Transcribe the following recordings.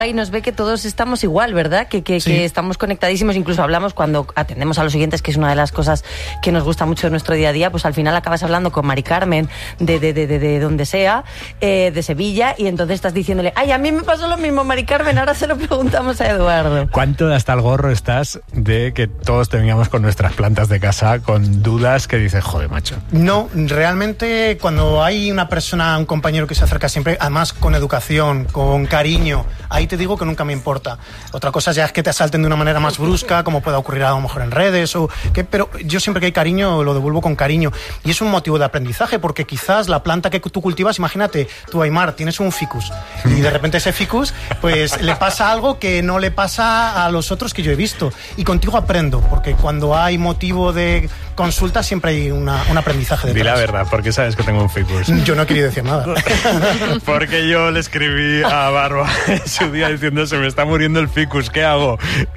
y nos ve que todos estamos igual, ¿verdad? Que estamos conectadísimos, incluso hablamos cuando atendemos a los oyentes, que es una de las cosas que nos gusta mucho de nuestro día a día, pues al final acabas hablando con Mari Carmen de donde sea, de Sevilla, y entonces estás diciéndole, ay, a mí me pasó lo mismo, Mari Carmen, ahora se lo preguntamos a Eduardo. ¿Cuánto hasta el gorro estás de que todos te vengamos con nuestras plantas de casa con dudas que dices, joder, macho? No, realmente cuando hay una persona, un compañero que se acerca siempre, además con educación, con cariño, ahí te digo que nunca me importa. Otra cosa ya es que te asalten de una manera más brusca, como pueda ocurrir a lo mejor en redes, pero yo siempre que hay cariño lo devuelvo con cariño. Y es un motivo de aprendizaje, porque quizás la planta que tú cultivas, imagínate, tú, Aimar, tienes un ficus, y de repente ese ficus, pues le pasa algo que no le pasa a los otros que yo he visto. Y contigo aprendo, porque cuando hay motivo de consulta siempre hay un aprendizaje detrás. Di la verdad, porque sabes que tengo un ficus. Yo no he querido decir nada. Porque yo le escribí a Barba en su día diciendo, se me está muriendo el ficus, ¿qué hago?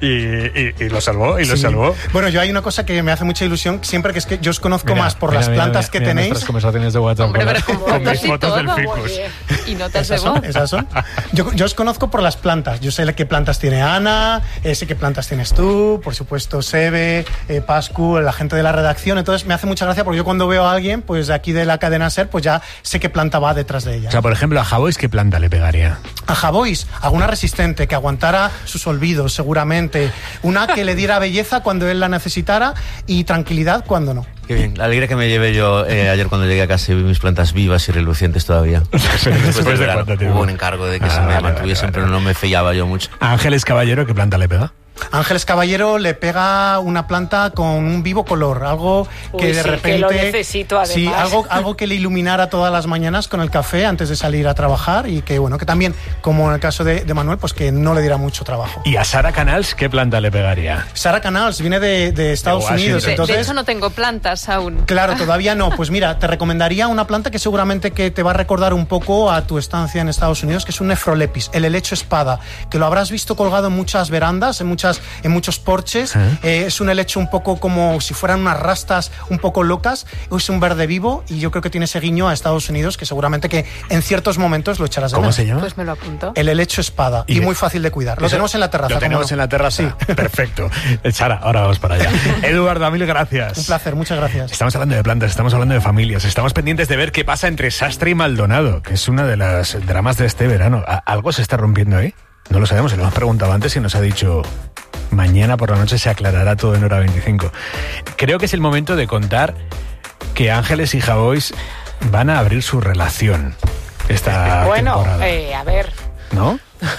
Y lo salvó, lo salvó. Bueno, yo hay una cosa que me hace mucha ilusión, siempre que es que yo os conozco más por las plantas que tenéis. Nuestras conversaciones de WhatsApp. Hombre, pero con mis fotos del ficus. Y notas de voz. ¿Esas son? Yo os conozco por las plantas. Yo sé qué plantas tiene Ana, sé qué plantas tienes tú, por supuesto Sebe, Pascu, la gente de la redacción. Entonces me hace mucha gracia porque yo cuando veo a alguien, pues de aquí de la cadena SER, pues ya sé qué planta va detrás de ella. O sea, por ejemplo, a Javois, ¿qué planta le pegaría? A Javois, alguna resistente, que aguantara sus olvidos, seguramente. Una que le diera belleza cuando él la necesitara y tranquilidad cuando no. Qué bien, la alegría que me llevé yo ayer cuando llegué a casa y vi mis plantas vivas y relucientes todavía. Después de verano, hubo un encargo de que se me mantuviesen, pero no me fiaba yo mucho. ¿A Ángeles Caballero qué planta le pega? Ángeles Caballero le pega una planta con un vivo color, algo que de repente... que lo necesito, además. Sí, algo que le iluminara todas las mañanas con el café antes de salir a trabajar y que, bueno, que también, como en el caso de Manuel, pues que no le diera mucho trabajo. ¿Y a Sara Canals qué planta le pegaría? Sara Canals viene de Estados Unidos, entonces... De hecho no tengo plantas aún. Claro, todavía no. Pues mira, te recomendaría una planta que seguramente que te va a recordar un poco a tu estancia en Estados Unidos, que es un Nephrolepis, el helecho espada, que lo habrás visto colgado en muchas verandas, en muchos porches. Es un helecho un poco como si fueran unas rastas un poco locas. Es un verde vivo y yo creo que tiene ese guiño a Estados Unidos que seguramente que en ciertos momentos lo echarás de menos. ¿Cómo se llama? Pues me lo apunto. El helecho espada y muy fácil de cuidar. Lo tenemos en la terraza. Lo tenemos en la terraza. Sí. Perfecto. Sara, ahora vamos para allá. Eduardo, mil gracias. Un placer, muchas gracias. Estamos hablando de plantas, estamos hablando de familias, estamos pendientes de ver qué pasa entre Sastre y Maldonado, que es una de las dramas de este verano. ¿Algo se está rompiendo ahí? No lo sabemos, se lo hemos preguntado antes y nos ha dicho... Mañana por la noche se aclarará todo en Hora 25. Creo que es el momento de contar que Ángeles y Javois van a abrir su relación esta temporada. A ver. ¿No?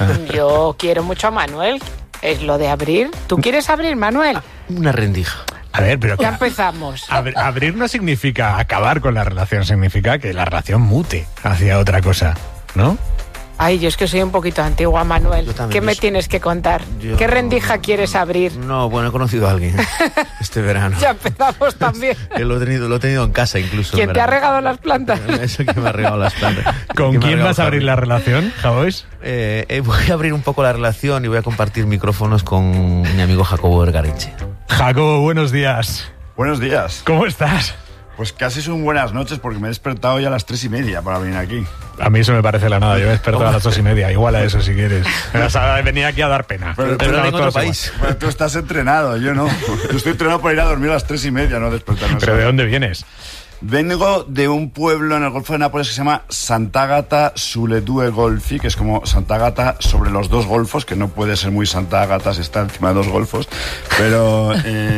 Yo quiero mucho a Manuel. Es lo de abrir. ¿Tú quieres abrir, Manuel? Una rendija. A ver, pero... Ya empezamos. Abrir no significa acabar con la relación, significa que la relación mute hacia otra cosa, ¿no? Ay, yo es que soy un poquito antigua, Manuel. ¿Qué me tienes que contar? ¿Qué rendija quieres abrir? No, bueno, he conocido a alguien este verano. Ya empezamos también. Lo he tenido en casa incluso. ¿Quién te ha regado las plantas? Eso que me ha regalado las plantas. ¿Con quién vas a abrir la relación, Javois? Voy a abrir un poco la relación y voy a compartir micrófonos con mi amigo Jacobo Vergareche. Jacobo, buenos días. Buenos días. ¿Cómo estás? Pues casi son buenas noches porque me he despertado ya a las 3:30 para venir aquí. A mí eso me parece la nada, yo me he despertado a las 2:30, igual a eso si quieres. Venía aquí a dar pena. Pero en otro país. Pero tú estás entrenado, yo no. Yo estoy entrenado para ir a dormir a las 3:30, no despertarme. ¿Pero de dónde vienes? Vengo de un pueblo en el Golfo de Nápoles que se llama Sant'Agata sulle due golfi, que es como Santa Agata sobre los dos golfos, que no puede ser muy Santa Agata si está encima de dos golfos, pero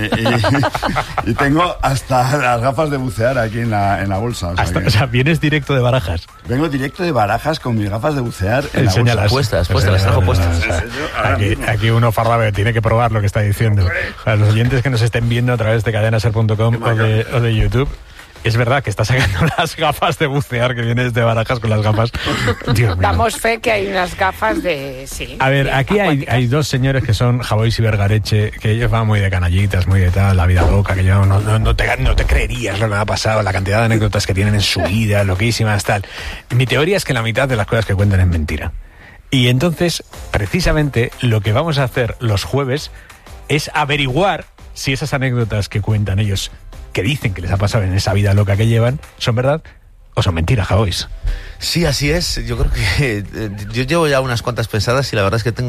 y tengo hasta las gafas de bucear aquí en la bolsa. O sea, vienes directo de Barajas. Vengo directo de Barajas con mis gafas de bucear en Enséñalas. la bolsa. Puestas, las trajo puestas. Aquí uno farrabe tiene que probar lo que está diciendo. A los oyentes que nos estén viendo a través de cadenaser.com o de YouTube, es verdad que está sacando las gafas de bucear, que vienes de Barajas con las gafas. Dios mío. Damos fe que hay unas gafas de... Sí. A ver, aquí hay dos señores que son Javois y Vergareche, que ellos van muy de canallitas, muy de tal, la vida loca, que yo no te creerías lo que me ha pasado, la cantidad de anécdotas que tienen en su vida, loquísimas, tal. Mi teoría es que la mitad de las cosas que cuentan es mentira. Y entonces, precisamente, lo que vamos a hacer los jueves es averiguar si esas anécdotas que cuentan ellos, que dicen que les ha pasado en esa vida loca que llevan, son verdad ¿O son mentiras, Javois? Sí, así es. Yo creo que yo llevo ya unas cuantas pensadas y la verdad es que tengo